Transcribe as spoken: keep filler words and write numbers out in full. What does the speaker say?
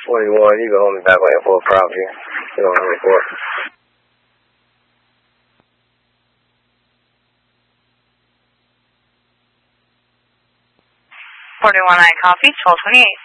forty-one, you can hold me back lane for a prop here. You don't have a report. forty-one, I copy, twelve twenty-eight.